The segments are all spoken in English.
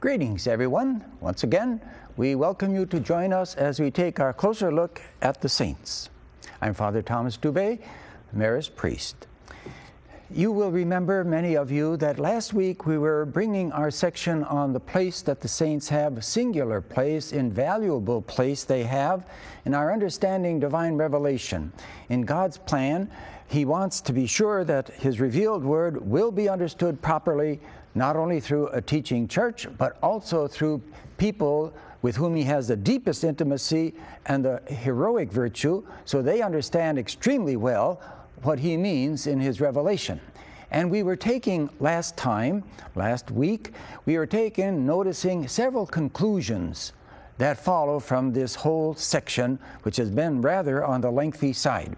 Greetings, everyone. Once again, we welcome you to join us as we take our closer look at the saints. I'm Father Thomas Dubé, Marist Priest. You will remember, many of you, that last week we were bringing our section on the place that the saints have, singular place, invaluable place they have in our understanding divine revelation. In God's plan, He wants to be sure that His revealed word will be understood properly, not only through a teaching church, but also through people with whom He has the deepest intimacy and the heroic virtue, so they understand extremely well what He means in His revelation. And we were taking last week, we were noticing several conclusions that follow from this whole section, which has been rather on the lengthy side.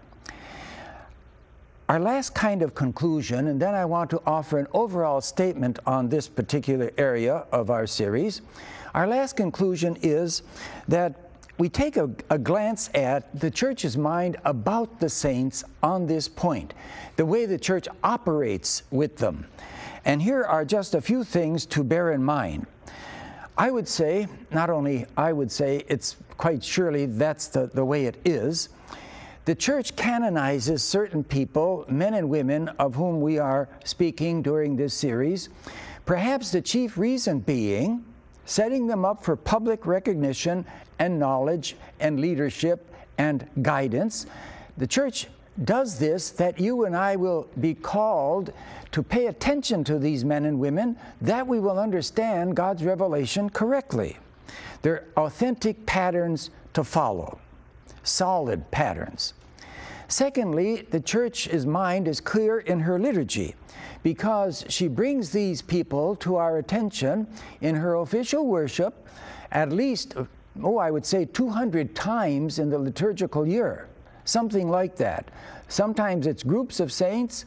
Our last kind of conclusion, and then I want to offer an overall statement on this particular area of our series. Our last conclusion is that we take a glance at the Church's mind about the saints on this point, the way the Church operates with them. And here are just a few things to bear in mind. I would say, not only I would say, it's quite surely that's the way it is. The Church canonizes certain people, men and women, of whom we are speaking during this series, perhaps the chief reason being setting them up for public recognition and knowledge and leadership and guidance. The Church does this that you and I will be called to pay attention to these men and women, that we will understand God's revelation correctly. They're authentic patterns to follow, solid patterns. Secondly, the Church's mind is clear in her liturgy, because she brings these people to our attention in her official worship at least, I would say 200 times in the liturgical year, something like that. Sometimes it's groups of saints,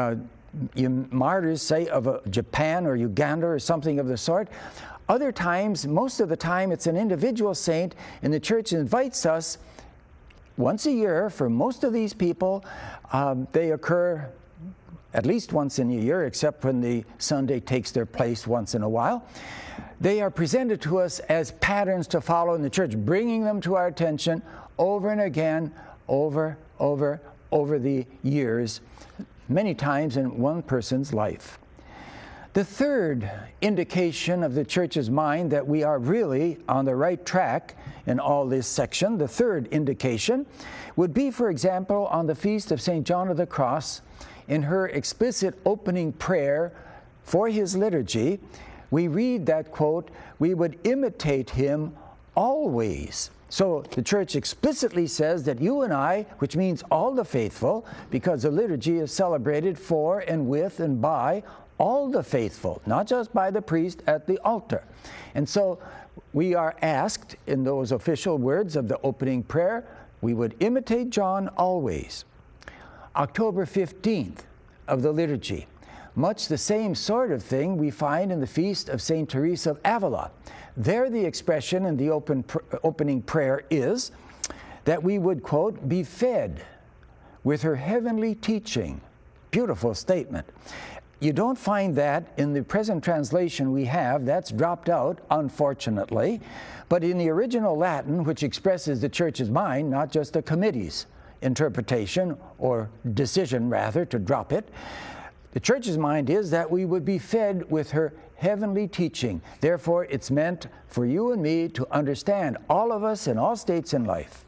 martyrs, say, of Japan or Uganda or something of the sort. Other times, most of the time, it's an individual saint, and the Church invites us once a year. For most of these people, they occur at least once in a year, except when the Sunday takes their place once in a while. They are presented to us as patterns to follow in the Church, bringing them to our attention over and again, over the years, many times in one person's life. The third indication of the Church's mind that we are really on the right track in all this section, the third indication, would be, for example, on the feast of St. John of the Cross, in her explicit opening prayer for his liturgy, we read that, quote, "We would imitate him always." So the Church explicitly says that you and I, which means all the faithful, because the liturgy is celebrated for and with and by all the faithful, not just by the priest at the altar. And so we are asked in those official words of the opening prayer, we would imitate John always. October 15th of the liturgy, much the same sort of thing we find in the feast of St. Teresa of Avila. There the expression in the opening prayer is that we would, quote, "be fed with her heavenly teaching." Beautiful statement. You don't find that in the present translation we have. That's dropped out, unfortunately. But in the original Latin, which expresses the Church's mind, not just the committee's interpretation or decision, rather, to drop it, the Church's mind is that we would be fed with her heavenly teaching. Therefore, it's meant for you and me to understand, all of us in all states in life.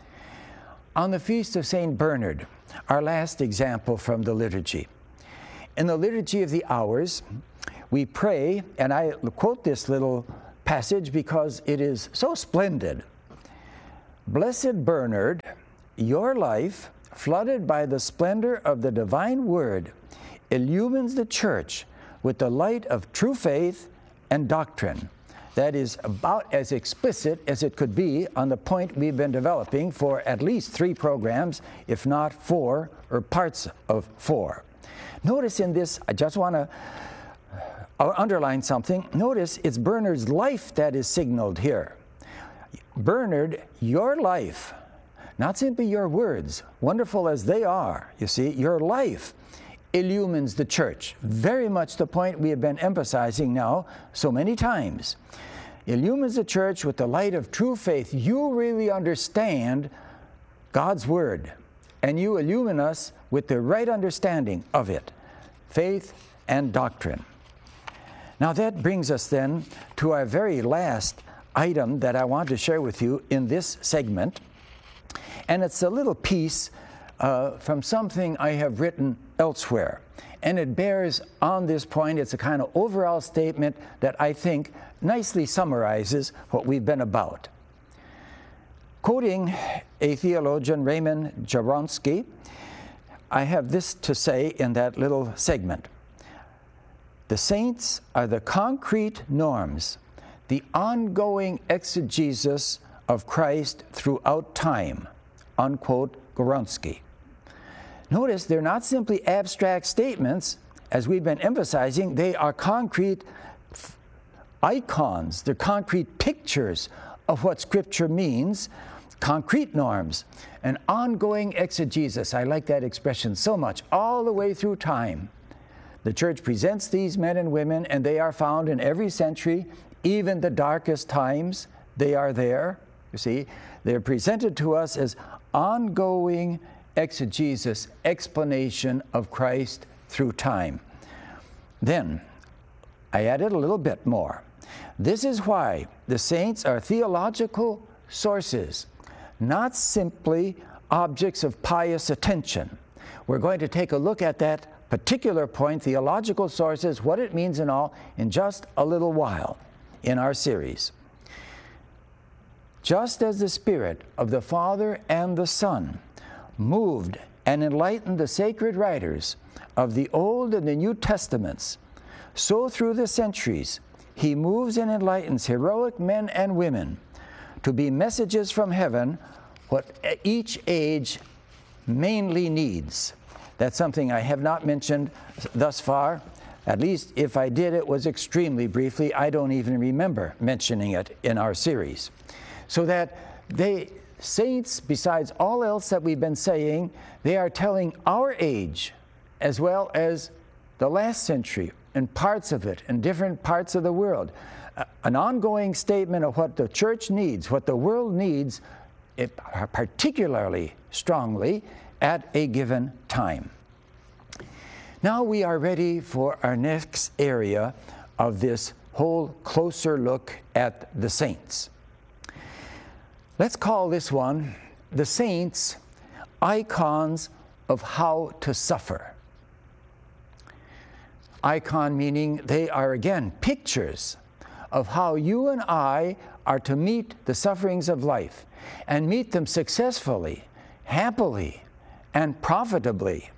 On the feast of St. Bernard, our last example from the liturgy. In the Liturgy of the Hours, we pray, and I quote this little passage because it is so splendid. "Blessed Bernard, your life, flooded by the splendor of the divine word, illumines the Church with the light of true faith and doctrine." That is about as explicit as it could be on the point we've been developing for at least 3 programs, if not 4, or parts of 4. Notice in this, I just want to underline something. Notice it's Bernard's life that is signaled here. Bernard, your life, not simply your words, wonderful as they are, you see, your life illumines the church. Very much the point we have been emphasizing now so many times. Illumines the church with the light of true faith. You really understand God's Word, and you illumine us with the right understanding of it, faith and doctrine. Now that brings us then to our very last item that I want to share with you in this segment, and it's a little piece from something I have written elsewhere, and it bears on this point. It's a kind of overall statement that I think nicely summarizes what we've been about. Quoting a theologian, Raymond Jaronski, I have this to say in that little segment. The saints are the concrete norms, the ongoing exegesis of Christ throughout time, unquote Jaronski. Notice they're not simply abstract statements, as we've been emphasizing. They are concrete icons, they're concrete pictures of what Scripture means, concrete norms, an ongoing exegesis. I like that expression so much, all the way through time. The church presents these men and women, and they are found in every century, even the darkest times. They are there. You see, they're presented to us as ongoing exegesis, explanation of Christ through time. Then, I added a little bit more. This is why the saints are theological sources, not simply objects of pious attention. We're going to take a look at that particular point, theological sources, what it means and all, in just a little while in our series. Just as the Spirit of the Father and the Son moved and enlightened the sacred writers of the Old and the New Testaments, so through the centuries, He moves and enlightens heroic men and women to be messages from heaven, what each age mainly needs. That's something I have not mentioned thus far. At least if I did, it was extremely briefly. I don't even remember mentioning it in our series. So that saints, besides all else that we've been saying, they are telling our age as well as the last century and parts of it in different parts of the world. An ongoing statement of what the church needs, what the world needs, particularly strongly at a given time. Now we are ready for our next area of this whole closer look at the saints. Let's call this one, the saints, icons of how to suffer. Icon meaning they are, again, pictures of how you and I are to meet the sufferings of life and meet them successfully, happily, and profitably.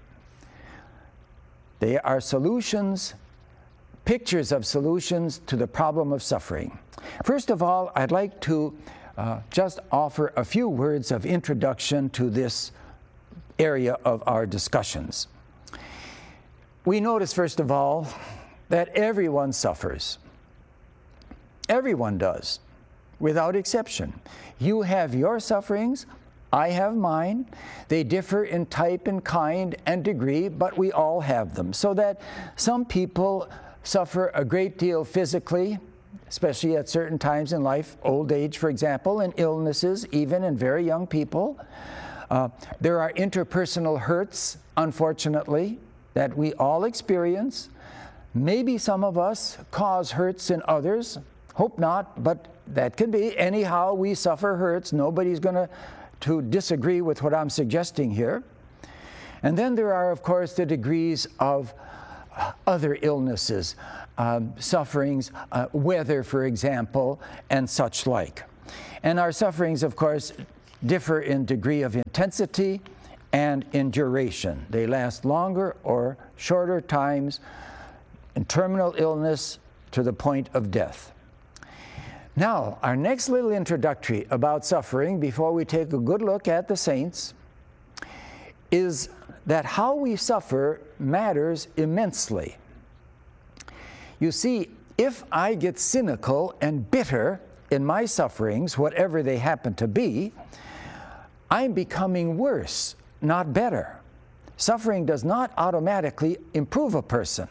They are solutions, pictures of solutions to the problem of suffering. First of all, I'd like to just offer a few words of introduction to this area of our discussions. We notice, first of all, that everyone suffers. Everyone does, without exception. You have your sufferings, I have mine. They differ in type and kind and degree, but we all have them. So that some people suffer a great deal physically, especially at certain times in life, old age, for example, and illnesses, even in very young people. There are interpersonal hurts, unfortunately, that we all experience. Maybe some of us cause hurts in others. Hope not, but that can be. Anyhow, we suffer hurts. Nobody's going to disagree with what I'm suggesting here. And then there are, of course, the degrees of other illnesses, sufferings, weather, for example, and such like. And our sufferings, of course, differ in degree of intensity and in duration. They last longer or shorter times in terminal illness to the point of death. Now, our next little introductory about suffering, before we take a good look at the saints, is that how we suffer matters immensely. You see, if I get cynical and bitter in my sufferings, whatever they happen to be, I'm becoming worse, not better. Suffering does not automatically improve a person.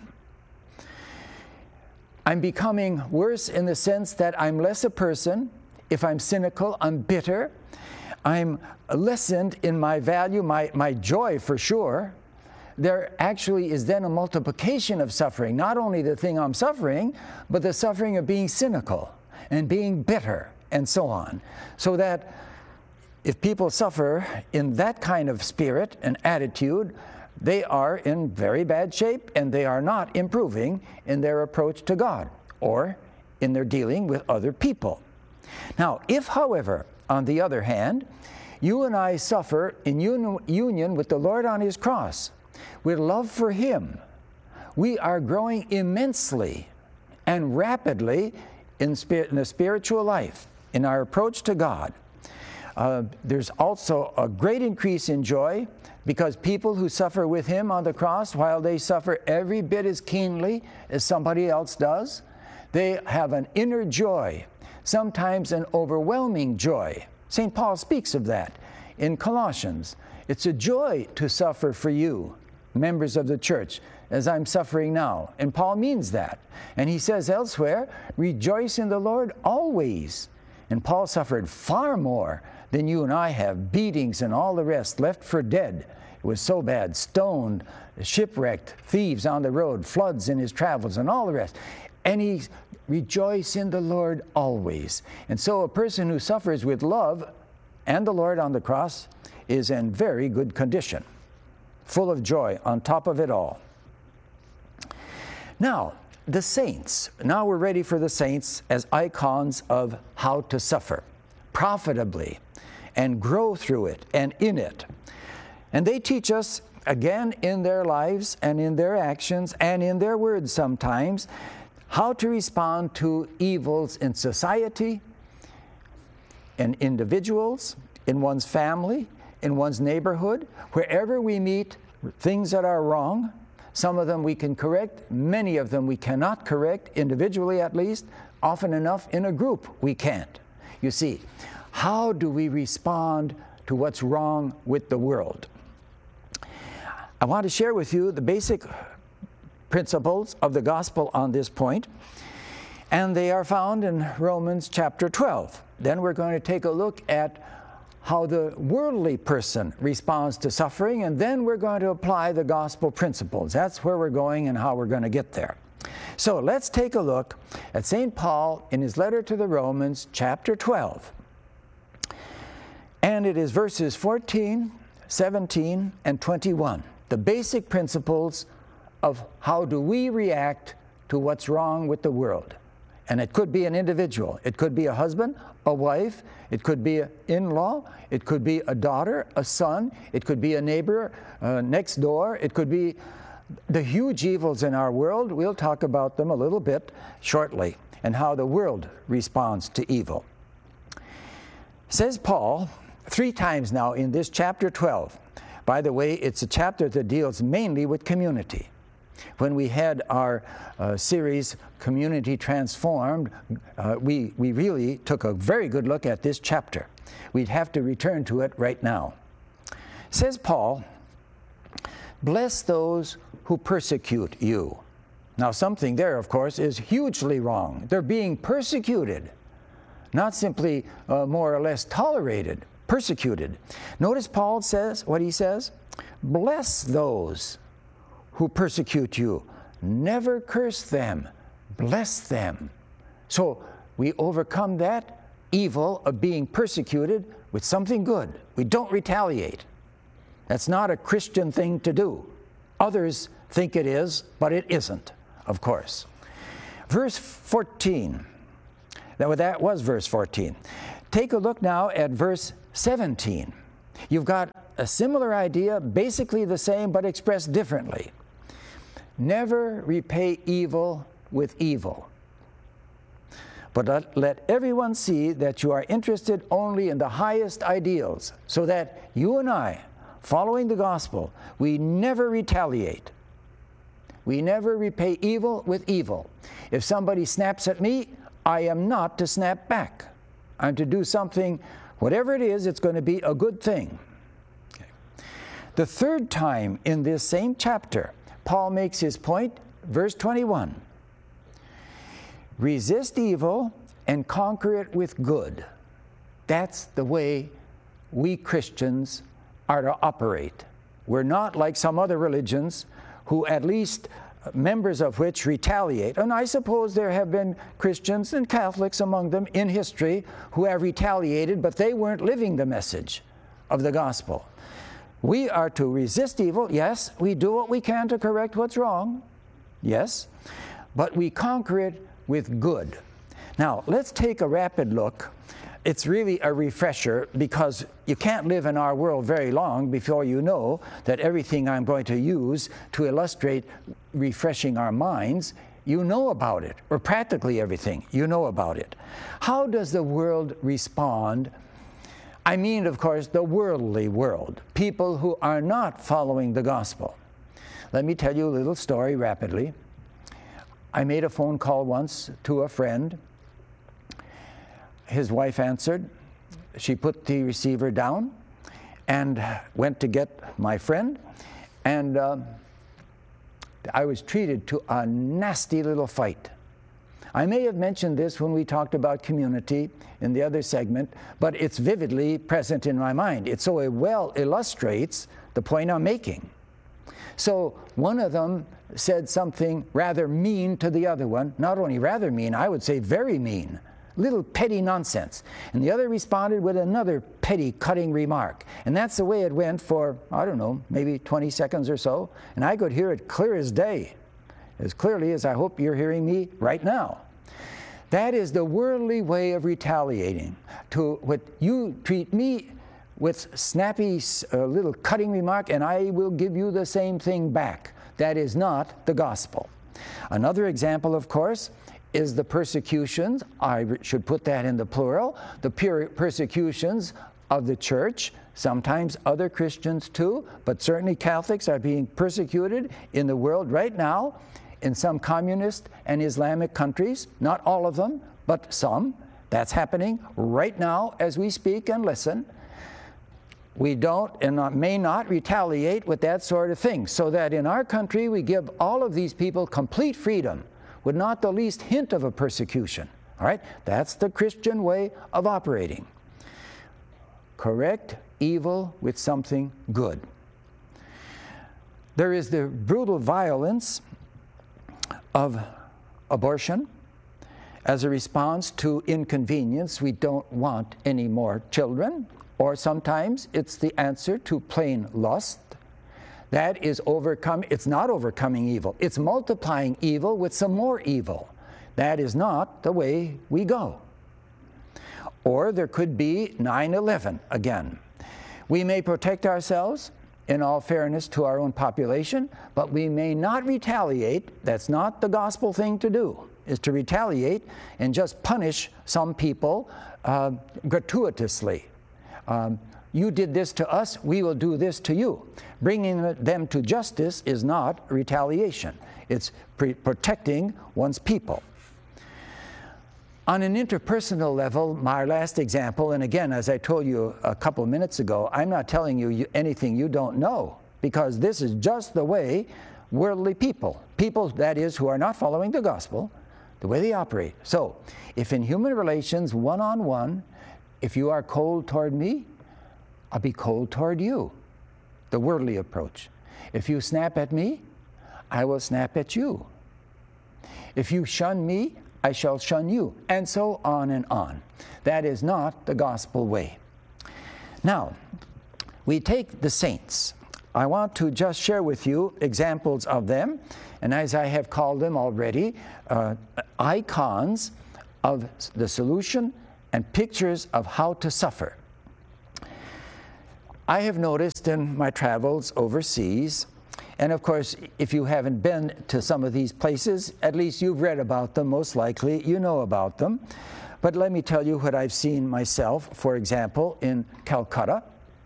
I'm becoming worse in the sense that I'm less a person. If I'm cynical, I'm bitter. I'm lessened in my value, my joy for sure. There actually is then a multiplication of suffering. Not only the thing I'm suffering, but the suffering of being cynical and being bitter and so on. So that if people suffer in that kind of spirit and attitude, they are in very bad shape and they are not improving in their approach to God or in their dealing with other people. Now, if, however, on the other hand, you and I suffer in union with the Lord on His cross, with love for Him, we are growing immensely and rapidly in the spiritual life, in our approach to God. There's also a great increase in joy, because people who suffer with Him on the cross, while they suffer every bit as keenly as somebody else does, they have an inner joy, sometimes an overwhelming joy. St. Paul speaks of that in Colossians. It's a joy to suffer for you, members of the church, as I'm suffering now. And Paul means that. And he says elsewhere, rejoice in the Lord always. And Paul suffered far more than you and I have, beatings and all the rest, left for dead. It was so bad, stoned, shipwrecked, thieves on the road, floods in his travels, and all the rest. And he rejoice in the Lord always. And so a person who suffers with love and the Lord on the cross is in very good condition, full of joy on top of it all. Now, the saints. Now we're ready for the saints as icons of how to suffer profitably and grow through it and in it. And they teach us, again, in their lives and in their actions and in their words sometimes, how to respond to evils in society, in individuals, in one's family, in one's neighborhood, wherever we meet things that are wrong. Some of them we can correct, many of them we cannot correct, individually at least. Often enough in a group we can't. You see, how do we respond to what's wrong with the world? I want to share with you the basic principles of the gospel on this point, and they are found in Romans chapter 12. Then we're going to take a look at how the worldly person responds to suffering, and then we're going to apply the gospel principles. That's where we're going and how we're going to get there. So let's take a look at St. Paul in his letter to the Romans, chapter 12. And it is verses 14, 17, and 21. The basic principles of how do we react to what's wrong with the world. And it could be an individual. It could be a husband, a wife. It could be an in-law. It could be a daughter, a son. It could be a neighbor next door. It could be the huge evils in our world. We'll talk about them a little bit shortly and how the world responds to evil. Says Paul 3 times now in this chapter 12. By the way, it's a chapter that deals mainly with community. When we had our series, Community Transformed, we really took a very good look at this chapter. We'd have to return to it right now. Says Paul, bless those who persecute you. Now something there, of course, is hugely wrong. They're being persecuted, not simply more or less tolerated, persecuted. Notice Paul says, what he says, bless those who persecute you. Never curse them, bless them. So we overcome that evil of being persecuted with something good. We don't retaliate. That's not a Christian thing to do. Others think it is, but it isn't, of course. Verse 14. That was verse 14. Take a look now at verse 17. You've got a similar idea, basically the same, but expressed differently. Never repay evil with evil, but let everyone see that you are interested only in the highest ideals, so that you and I, following the gospel, we never retaliate. We never repay evil with evil. If somebody snaps at me, I am not to snap back. I'm to do something, whatever it is, it's going to be a good thing. Okay. The third time in this same chapter, Paul makes his point, verse 21. Resist evil and conquer it with good. That's the way we Christians are to operate. We're not like some other religions who, at least members of which, retaliate. And I suppose there have been Christians and Catholics among them in history who have retaliated, but they weren't living the message of the gospel. We are to resist evil. Yes, we do what we can to correct what's wrong. Yes, but we conquer it with good. Now, let's take a rapid look. It's really a refresher, because you can't live in our world very long before you know that everything I'm going to use to illustrate refreshing our minds, you know about it, or practically everything, you know about it. How does the world respond? I mean, of course, the worldly world, people who are not following the gospel. Let me tell you a little story rapidly. I made a phone call once to a friend. His wife answered. She put the receiver down and went to get my friend, and I was treated to a nasty little fight. I may have mentioned this when we talked about community in the other segment, but it's vividly present in my mind. It so well illustrates the point I'm making. So one of them said something rather mean to the other one. Not only rather mean, I would say very mean. Little petty nonsense. And the other responded with another petty, cutting remark. And that's the way it went for, I don't know, maybe 20 seconds or so. And I could hear it clear as day, as clearly as I hope you're hearing me right now. That is the worldly way of retaliating. To what you treat me with snappy, little cutting remark, and I will give you the same thing back. That is not the gospel. Another example, of course, is the persecutions, I should put that in the plural, the persecutions of the church, sometimes other Christians too, but certainly Catholics are being persecuted in the world right now in some communist and Islamic countries. Not all of them, but some. That's happening right now as we speak and listen. We don't and may not retaliate with that sort of thing, so that in our country we give all of these people complete freedom with not the least hint of a persecution. All right? That's the Christian way of operating. Correct evil with something good. There is the brutal violence of abortion. As a response to inconvenience, we don't want any more children. Or sometimes it's the answer to plain lust. That is it's not overcoming evil. It's multiplying evil with some more evil. That is not the way we go. Or there could be 9/11 again. We may protect ourselves in all fairness to our own population, but we may not retaliate. That's not the gospel thing to do, is to retaliate and just punish some people gratuitously. You did this to us, we will do this to you. Bringing them to justice is not retaliation. It's protecting one's people. On an interpersonal level, my last example, and again, as I told you a couple of minutes ago, I'm not telling you anything you don't know, because this is just the way worldly people, that is, who are not following the gospel, the way they operate. So, if in human relations, one-on-one, if you are cold toward me, I'll be cold toward you. The worldly approach. If you snap at me, I will snap at you. If you shun me, I shall shun you. And so on and on. That is not the gospel way. Now, we take the saints. I want to just share with you examples of them, and as I have called them already, icons of the solution and pictures of how to suffer. I have noticed in my travels overseas, and of course, if you haven't been to some of these places, at least you've read about them, most likely, you know about them. But let me tell you what I've seen myself, for example, in Calcutta,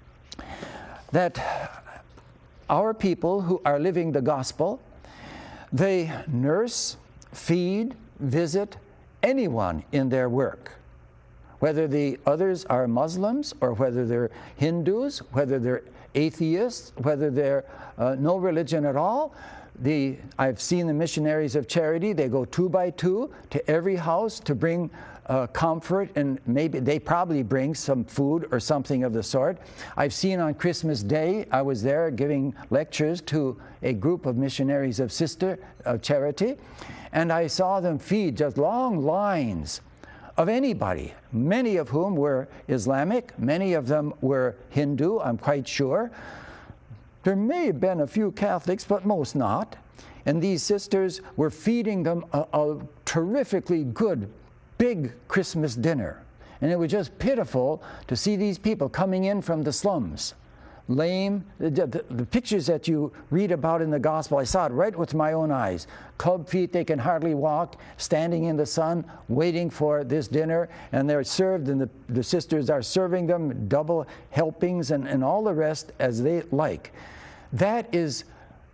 that our people who are living the gospel, they nurse, feed, visit anyone in their work. Whether the others are Muslims or whether they're Hindus, whether they're atheists, whether they're no religion at all. I've seen the missionaries of charity. They go 2 by 2 to every house to bring comfort, and maybe they probably bring some food or something of the sort. I've seen on Christmas Day, I was there giving lectures to a group of missionaries of charity, and I saw them feed just long lines of anybody, many of whom were Islamic, many of them were Hindu, I'm quite sure. There may have been a few Catholics, but most not. And these sisters were feeding them a terrifically good, big Christmas dinner. And it was just pitiful to see these people coming in from the slums, lame. The pictures that you read about in the gospel, I saw it right with my own eyes. Club feet, they can hardly walk, standing in the sun, waiting for this dinner, and they're served, and the sisters are serving them double helpings and all the rest as they like. That is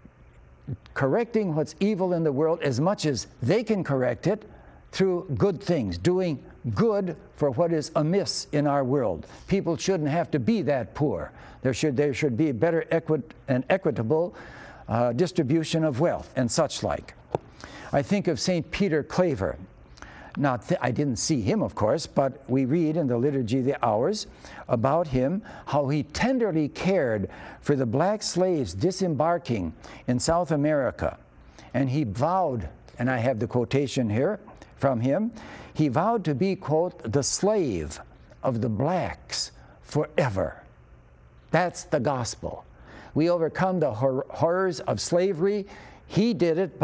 correcting what's evil in the world as much as they can correct it through good things, doing good for what is amiss in our world. People shouldn't have to be that poor. There should be a better and equitable distribution of wealth and such like. I think of St. Peter Claver. Now, I didn't see him, of course, but we read in the Liturgy of the Hours about him, how he tenderly cared for the black slaves disembarking in South America. And he vowed, and I have the quotation here from him, he vowed to be, quote, the slave of the blacks forever. That's the gospel. We overcome the horrors of slavery. He did it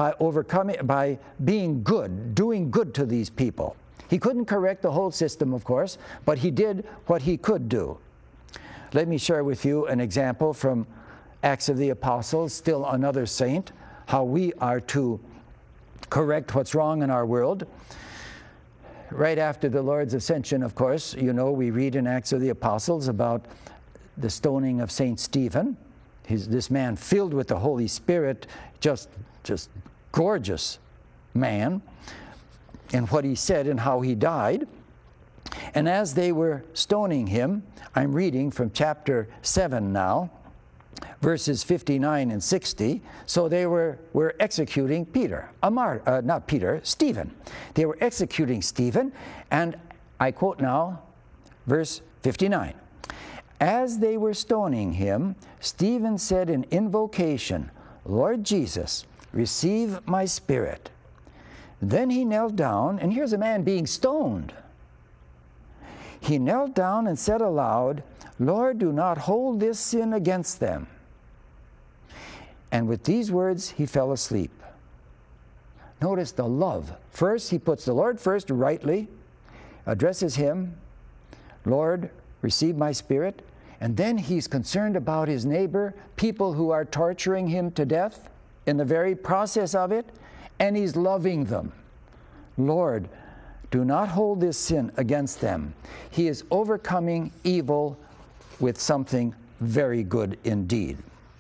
by being good, doing good to these people. He couldn't correct the whole system, of course, but he did what he could do. Let me share with you an example from Acts of the Apostles, still another saint, how we are to correct what's wrong in our world. Right after the Lord's ascension, of course, you know, we read in Acts of the Apostles about the stoning of St. Stephen. This man filled with the Holy Spirit, just gorgeous man, and what he said and how he died. And as they were stoning him, I'm reading from chapter 7 now, verses 59 and 60. So they were executing Stephen. They were executing Stephen, and I quote now, verse 59. As they were stoning him, Stephen said in invocation, Lord Jesus, receive my spirit. Then he knelt down, and here's a man being stoned. He knelt down and said aloud, Lord, do not hold this sin against them. And with these words, he fell asleep. Notice the love. First, he puts the Lord first rightly, addresses him, Lord, receive my spirit. And then he's concerned about his neighbor, people who are torturing him to death in the very process of it, and he's loving them. Lord, do not hold this sin against them. He is overcoming evil with something very good indeed.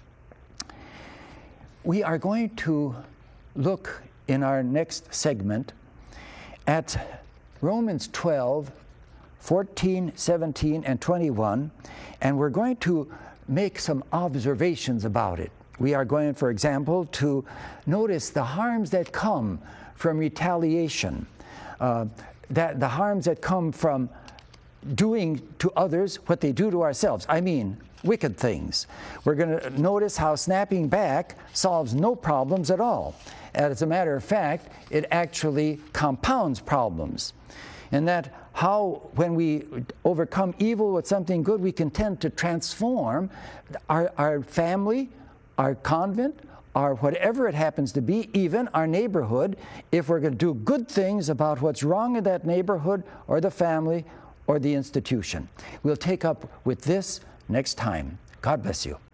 We are going to look in our next segment at Romans 12, 14, 17, and 21, and we're going to make some observations about it. We are going, for example, to notice the harms that come from retaliation, that the harms that come from doing to others what they do to ourselves. I mean, wicked things. We're going to notice how snapping back solves no problems at all. As a matter of fact, it actually compounds problems. And that how, when we overcome evil with something good, we can tend to transform our family, our convent, or whatever it happens to be, even our neighborhood, if we're going to do good things about what's wrong in that neighborhood or the family or the institution. We'll take up with this next time. God bless you.